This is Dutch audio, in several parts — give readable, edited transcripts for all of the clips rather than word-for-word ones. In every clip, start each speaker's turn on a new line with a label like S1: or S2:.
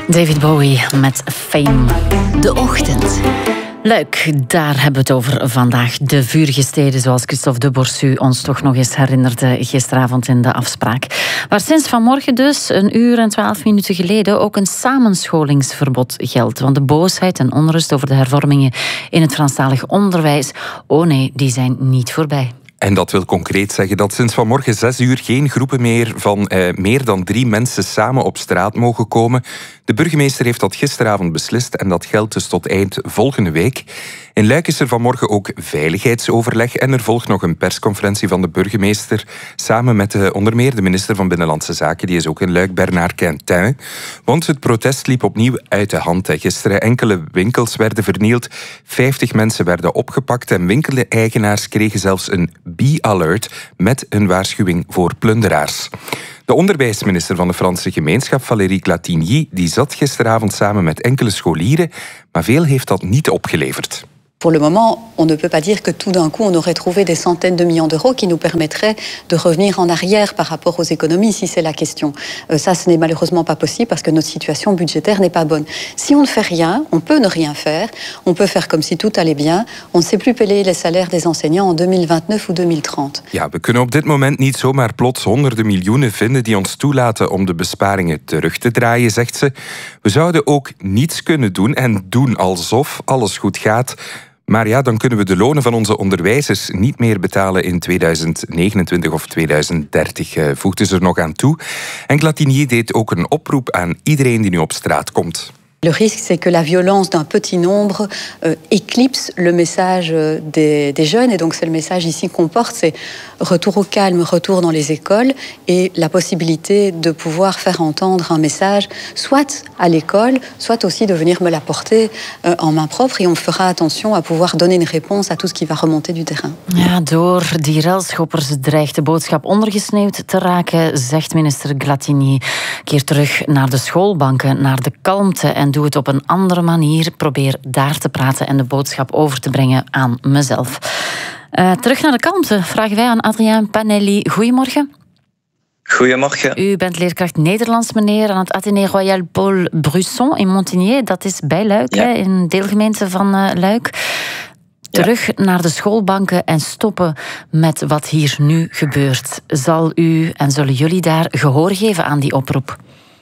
S1: David Bowie met Fame.
S2: De Ochtend.
S1: Luik, daar hebben we het over vandaag. De vurige steden, zoals Christophe de Borsu ons toch nog eens herinnerde gisteravond in de afspraak. Waar sinds vanmorgen dus, 1 uur en 12 minuten geleden, ook een samenscholingsverbod geldt. Want de boosheid en onrust over de hervormingen in het Franstalig onderwijs, oh nee, die zijn niet voorbij.
S3: En dat wil concreet zeggen dat sinds vanmorgen 6 uur geen groepen meer van meer dan 3 mensen samen op straat mogen komen. De burgemeester heeft dat gisteravond beslist en dat geldt dus tot eind volgende week. In Luik is er vanmorgen ook veiligheidsoverleg en er volgt nog een persconferentie van de burgemeester samen met onder meer de minister van Binnenlandse Zaken, die is ook in Luik, Bernard Quintin. Want het protest liep opnieuw uit de hand. Gisteren enkele winkels werden vernield, 50 mensen werden opgepakt en winkeleigenaars kregen zelfs een be-alert met een waarschuwing voor plunderaars. De onderwijsminister van de Franse gemeenschap, Valérie Glatigny, die zat gisteravond samen met enkele scholieren, maar veel heeft dat niet opgeleverd.
S4: Pour le moment, on ne peut pas dire que tout d'un coup, on aurait trouvé des centaines de millions d'euros qui nous permettraient de revenir en arrière par rapport aux économies, si c'est la question. Ça, ce n'est malheureusement pas possible parce que notre situation budgétaire n'est pas bonne. Si on ne fait rien, on peut ne rien faire. On peut faire comme si tout allait bien. On ne sait plus payer les salaires des enseignants en 2029 ou 2030.
S3: Ja, we kunnen op dit moment niet zomaar plots honderden miljoenen vinden die ons toelaten om de besparingen terug te draaien, zegt ze. We zouden ook niets kunnen doen en doen alsof alles goed gaat. Maar ja, dan kunnen we de lonen van onze onderwijzers niet meer betalen in 2029 of 2030, voegde ze er nog aan toe. En Glatigny deed ook een oproep aan iedereen die nu op straat komt.
S4: Le risque, c'est que la violence d'un petit nombre éclipse le message des jeunes. Et donc, c'est le message ici qu'on porte, c'est retour au calme, retour dans les écoles et la possibilité de pouvoir faire entendre un message, soit à l'école, soit aussi de venir me l'apporter en main propre. Et on fera attention à pouvoir donner une réponse à tout ce qui va remonter du terrain.
S1: Ja, door die relschoppers dreigt de boodschap ondergesneeuwd te raken, zegt minister Glatigny. Keer terug naar de schoolbanken, naar de kalmte en doe het op een andere manier. Probeer daar te praten en de boodschap over te brengen aan mezelf. Terug naar de kalmte vragen wij aan Adrien Panelli. Goedemorgen.
S5: Goedemorgen.
S1: U bent leerkracht Nederlands, meneer, aan het Athénée Royal Paul Brusson in Montigny. Dat is bij Luik,
S5: ja.
S1: In een deelgemeente van Luik. Terug naar de schoolbanken en stoppen met wat hier nu gebeurt. Zal u en zullen jullie daar gehoor geven aan die oproep?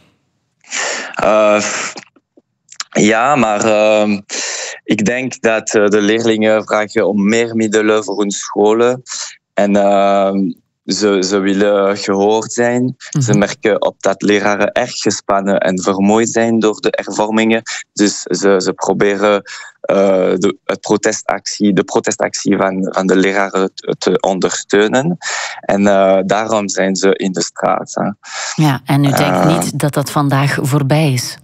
S5: Ja, maar ik denk dat de leerlingen vragen om meer middelen voor hun scholen. En ze willen gehoord zijn. Mm-hmm. Ze merken op dat leraren erg gespannen en vermoeid zijn door de hervormingen. Dus ze proberen de protestactie van de leraren te ondersteunen. En daarom zijn ze in de straat. Hè.
S1: Ja, en u denkt niet dat dat vandaag voorbij is?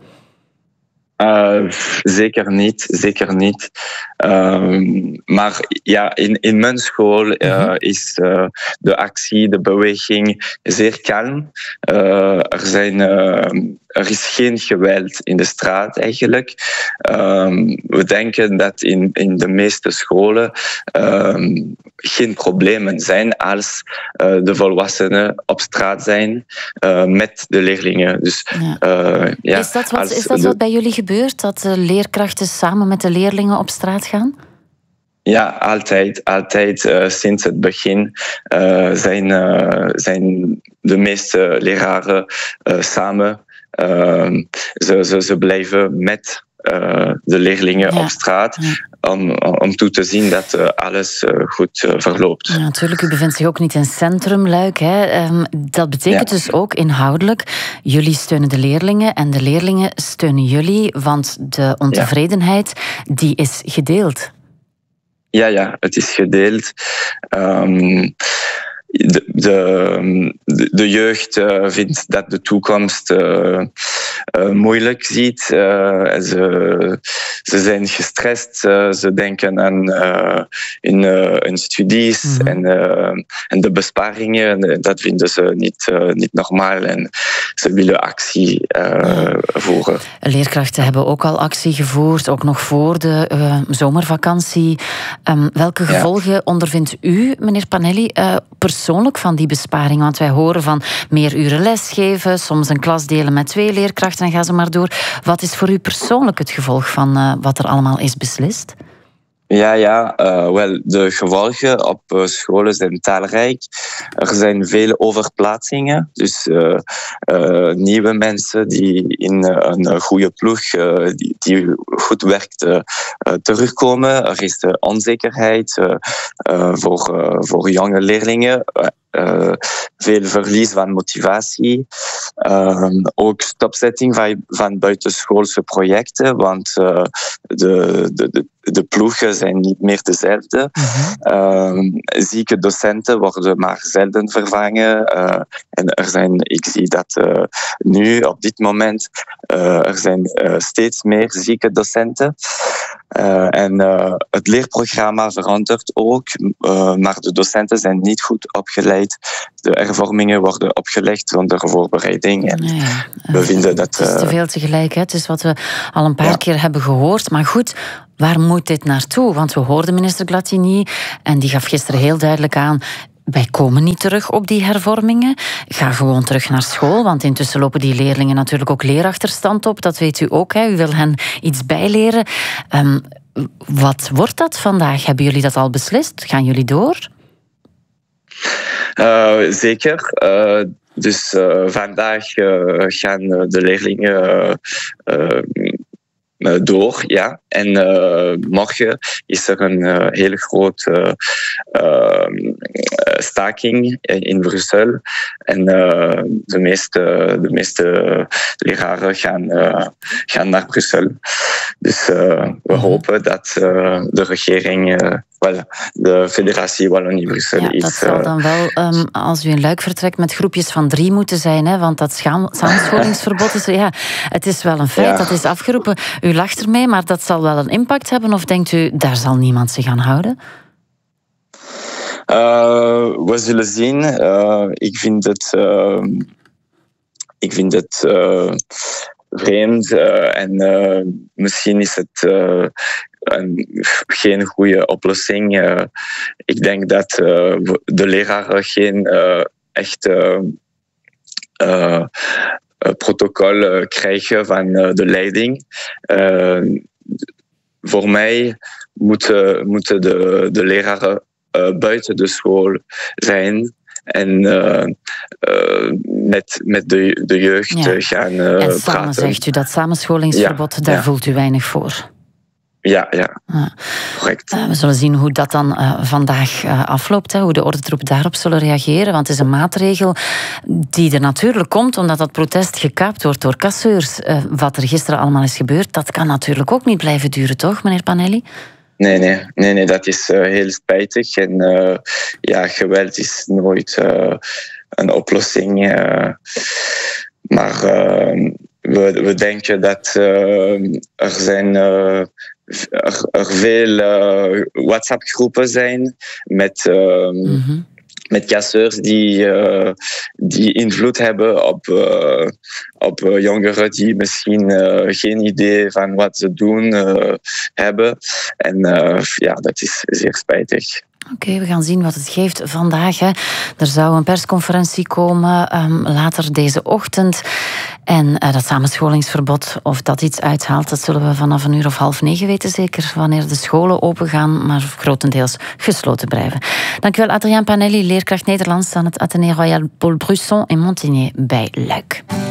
S5: Zeker niet. Maar ja, in mijn school is de actie, de beweging zeer kalm. Er is geen geweld in de straat eigenlijk. We denken dat in de meeste scholen geen problemen zijn als de volwassenen op straat zijn met de leerlingen. Dus,
S1: is dat wat bij jullie gebeurt? Dat de leerkrachten samen met de leerlingen op straat gaan?
S5: Ja, altijd. Sinds het begin zijn de meeste leraren samen. Ze blijven met de leerlingen op straat om toe te zien dat alles goed verloopt.
S1: Ja, natuurlijk, u bevindt zich ook niet in centrum Luik. Hè? Dat betekent dus ook inhoudelijk, jullie steunen de leerlingen en de leerlingen steunen jullie, want de ontevredenheid die is gedeeld.
S5: Ja, het is gedeeld. De jeugd vindt dat de toekomst moeilijk ziet. Ze zijn gestrest. Ze denken aan hun studies en de besparingen. Dat vinden ze niet normaal en ze willen actie voeren.
S1: Leerkrachten hebben ook al actie gevoerd, ook nog voor de zomervakantie. Welke gevolgen ondervindt u, meneer Panelli, persoonlijk van die besparing? Want wij horen van meer uren lesgeven, soms een klas delen met 2 leerkrachten. leerkrachten en ga zo maar door. Wat is voor u persoonlijk het gevolg van wat er allemaal is beslist?
S5: Ja, wel, de gevolgen op scholen zijn talrijk. Er zijn vele overplaatsingen, dus nieuwe mensen die in een goede ploeg, die goed werkt, terugkomen. Er is onzekerheid voor jonge leerlingen. Veel verlies van motivatie. Ook stopzetting van buitenschoolse projecten, want de ploegen zijn niet meer dezelfde. Zieke docenten worden maar zelden vervangen. En ik zie dat nu, op dit moment, er zijn steeds meer zieke docenten. En het leerprogramma verandert ook, maar de docenten zijn niet goed opgeleid. De hervormingen worden opgelegd zonder voorbereiding. En we vinden dat...
S1: Het is te veel tegelijk, hè? Het is wat we al een paar keer hebben gehoord. Maar goed, waar moet dit naartoe? Want we hoorden minister Glatini en die gaf gisteren heel duidelijk aan: wij komen niet terug op die hervormingen. Ga gewoon terug naar school, want intussen lopen die leerlingen natuurlijk ook leerachterstand op. Dat weet u ook, hè? U wil hen iets bijleren. Wat wordt dat vandaag? Hebben jullie dat al beslist? Gaan jullie door?
S5: Zeker. Dus vandaag gaan de leerlingen door, ja. En morgen is er een hele grote staking in Brussel. En de meeste leraren gaan naar Brussel. Dus we hopen dat de regering, de federatie Wallonie-Brussel is...
S1: Dat zal dan wel, als u in Luik vertrekt, met groepjes van 3 moeten zijn, hè? Want dat samenscholingsverbod is... Ja, het is wel een feit, dat is afgeroepen. U lacht ermee, maar dat zal wel een impact hebben? Of denkt u, daar zal niemand zich aan houden?
S5: We zullen zien. Ik vind het vreemd en misschien is het geen goede oplossing. Ik denk dat de leraren geen echt protocol krijgen van de leiding. Voor mij moeten de leraren buiten de school zijn en met de jeugd gaan praten.
S1: En samen zegt u dat samenscholingsverbod, daar voelt u weinig voor.
S5: Ja, correct.
S1: We zullen zien hoe dat dan vandaag afloopt, hoe de ordentroepen daarop zullen reageren. Want het is een maatregel die er natuurlijk komt omdat dat protest gekaapt wordt door casseurs. Wat er gisteren allemaal is gebeurd, dat kan natuurlijk ook niet blijven duren, toch, meneer Panelli?
S5: Nee, dat is heel spijtig. En geweld is nooit een oplossing. Maar we denken dat er zijn... Er veel WhatsApp-groepen zijn met casseurs die invloed hebben op jongeren die misschien geen idee van wat ze doen hebben. En dat is zeer spijtig.
S1: Oké, we gaan zien wat het geeft vandaag. Hè. Er zou een persconferentie komen later deze ochtend. En dat samenscholingsverbod, of dat iets uithaalt, dat zullen we vanaf 8:30 weten zeker, wanneer de scholen open gaan, maar grotendeels gesloten blijven. Dankjewel Adrien Panelli, leerkracht Nederlands aan het Athénée Royal Paul Brusson in Montigny bij Luik.